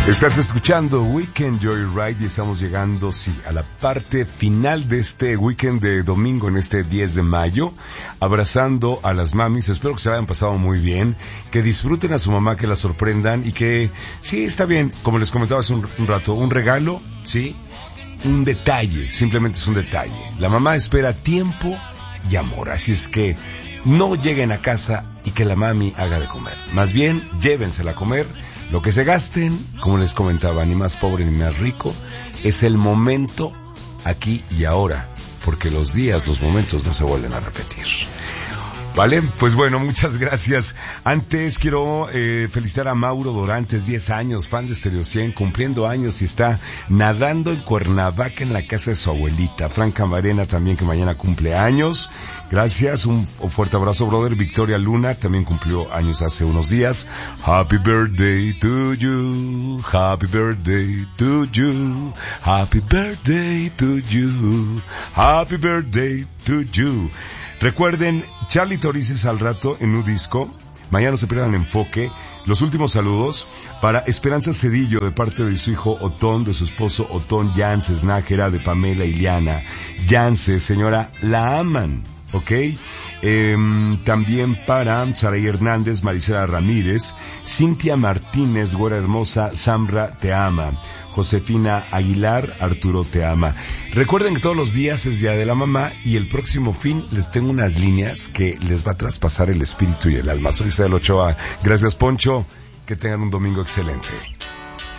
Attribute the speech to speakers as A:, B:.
A: Estás escuchando Weekend Joyride y estamos llegando, sí, a la parte final de este weekend de domingo en este 10 de mayo, abrazando a las mamis. Espero que se la hayan pasado muy bien, que disfruten a su mamá, que la sorprendan y que, sí, está bien, como les comentaba hace un rato, un regalo, sí, un detalle, simplemente es un detalle. La mamá espera tiempo y amor, así es que no lleguen a casa y que la mami haga de comer. Más bien, llévensela a comer. Lo que se gasten, como les comentaba, ni más pobre ni más rico, es el momento aquí y ahora, porque los días, los momentos no se vuelven a repetir. ¿Vale? Pues bueno, muchas gracias. Antes quiero felicitar a Mauro Dorantes, 10 años, fan de Stereo 100, cumpliendo años y está nadando en Cuernavaca en la casa de su abuelita. Fran Camarena también, que mañana cumple años. Gracias, un fuerte abrazo, brother. Victoria Luna también cumplió años hace unos días. Happy birthday to you, happy birthday to you, happy birthday to you, happy birthday to you. Recuerden, Charlie Torices al rato en un disco. Mañana no se pierdan Enfoque. Los últimos saludos para Esperanza Cedillo de parte de su hijo Otón, de su esposo Otón Yances Nájera, de Pamela Iliana Yances. Señora, la aman, ¿ok? También para Saray Hernández, Marisela Ramírez, Cintia Martínez, güera hermosa, Samra te ama, Josefina Aguilar, Arturo te ama. Recuerden que todos los días es Día de la Mamá y el próximo fin les tengo unas líneas que les va a traspasar el espíritu y el alma. Soy Isabel Ochoa. Gracias, Poncho. Que tengan un domingo excelente.